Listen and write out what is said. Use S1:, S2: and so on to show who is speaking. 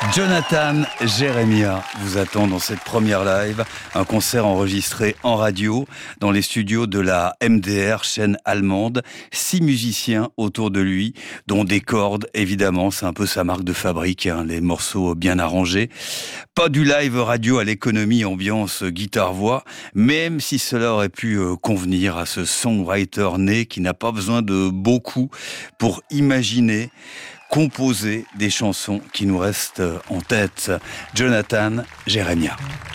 S1: Jonathan Jeremiah vous attend dans cette première live, un concert enregistré en radio dans les studios de la MDR, chaîne allemande. 6 musiciens autour de lui, dont des cordes, évidemment, c'est un peu sa marque de fabrique, les morceaux bien arrangés. Pas du live radio à l'économie, ambiance guitare-voix, même si cela aurait pu convenir à ce songwriter né qui n'a pas besoin de beaucoup pour imaginer, composer des chansons qui nous restent en tête. Jonathan Jeremiah.